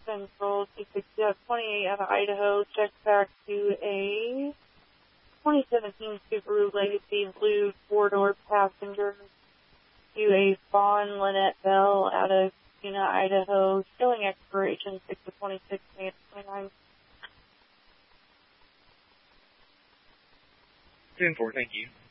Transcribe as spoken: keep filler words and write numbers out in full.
Central, two sixty twenty-eight out of Idaho. Check back to a twenty seventeen Subaru Legacy Blue four-door passenger to a Vaughn Lynette Bell out of Kuna, Idaho. Showing expiration six of twenty-six, May of twenty-nine. ten four, thank you.